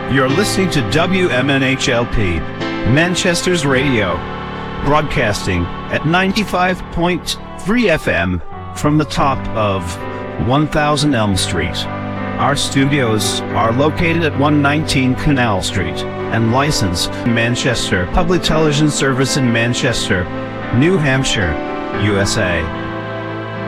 You're listening to WMNHLP, Manchester's radio, broadcasting at 95.3 FM from the top of 1000 Elm Street. Our studios are located at 119 Canal Street and licensed in Manchester Public Television Service in Manchester, New Hampshire, USA.